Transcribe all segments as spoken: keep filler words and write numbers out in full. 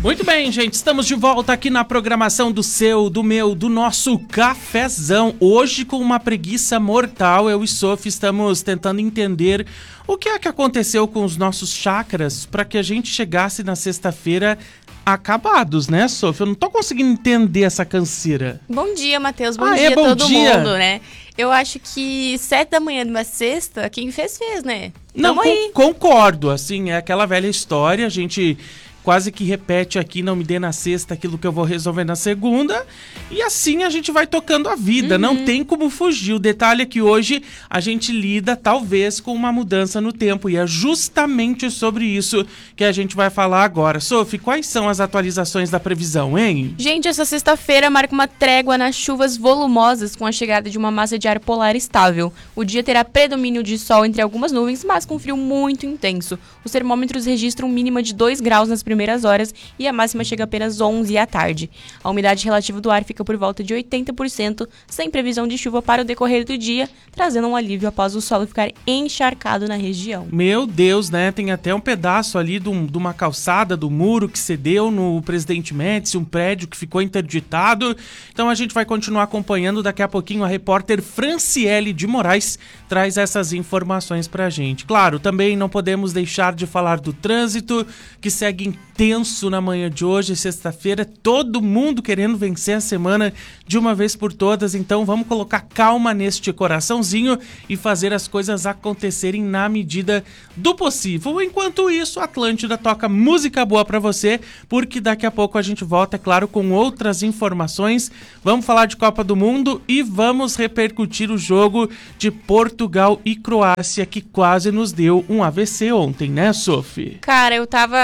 Muito bem, gente, estamos de volta aqui na programação do seu, do meu, do nosso cafezão. Hoje com uma preguiça mortal, eu e Sophie estamos tentando entender o que é que aconteceu com os nossos chakras para que a gente chegasse na sexta-feira acabados, né, Sophie? Eu não tô conseguindo entender essa canseira. Bom dia, Matheus. Bom ah, dia é, a bom todo dia. mundo, né? Eu acho que sete da manhã de uma sexta, quem fez, fez, né? Não, Tamo aí. con- concordo, assim, é aquela velha história, a gente quase que repete aqui, não me dê na sexta aquilo que eu vou resolver na segunda, e assim a gente vai tocando a vida, Uhum. não tem como fugir. O detalhe é que hoje a gente lida, talvez, com uma mudança no tempo, e é justamente sobre isso que a gente vai falar agora. Sophie, quais são as atualizações da previsão, hein? Gente, essa sexta-feira marca uma trégua nas chuvas volumosas com a chegada de uma massa de ar polar estável. O dia terá predomínio de sol entre algumas nuvens, mas com frio muito intenso. Os termômetros registram mínima de dois graus nas primeiras horas e a máxima chega apenas onze à tarde. A umidade relativa do ar fica por volta de oitenta por cento, sem previsão de chuva para o decorrer do dia, trazendo um alívio após o solo ficar encharcado na região. Meu Deus, né? Tem até um pedaço ali de, um, de uma calçada do muro que cedeu no Presidente Médici, um prédio que ficou interditado. Então a gente vai continuar acompanhando. Daqui a pouquinho a repórter Franciele de Moraes traz essas informações pra gente. Claro, também não podemos deixar de falar do trânsito, que segue intenso na manhã de hoje, sexta-feira. Todo mundo querendo vencer a semana de uma vez por todas. Então vamos colocar calma neste coraçãozinho e fazer as coisas acontecerem na medida do possível. Enquanto isso, a Atlântida toca música boa pra você, porque daqui a pouco a gente volta, é claro, com outras informações. Vamos falar de Copa do Mundo e vamos repercutir o jogo de Portugal e Croácia, que quase nos deu um A V C ontem, né, Sophie? Cara, eu tava,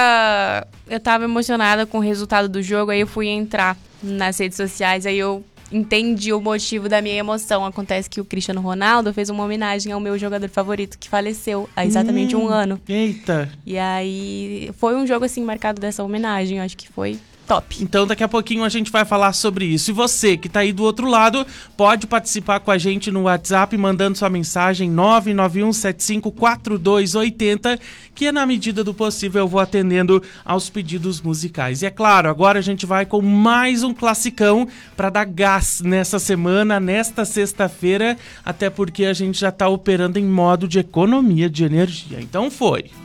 eu tava emocionada com o resultado do jogo, aí eu fui entrar nas redes sociais, aí eu entendi o motivo da minha emoção. Acontece que o Cristiano Ronaldo fez uma homenagem ao meu jogador favorito, que faleceu há exatamente hum, um ano. Eita! E aí, foi um jogo, assim, marcado dessa homenagem. Eu acho que foi top. Então daqui a pouquinho a gente vai falar sobre isso. E você que tá aí do outro lado, pode participar com a gente no WhatsApp, mandando sua mensagem nove nove um sete cinco quatro dois oito zero, que é na medida do possível eu vou atendendo aos pedidos musicais. E é claro, agora a gente vai com mais um classicão para dar gás nessa semana, nesta sexta-feira, até porque a gente já tá operando em modo de economia de energia. Então foi.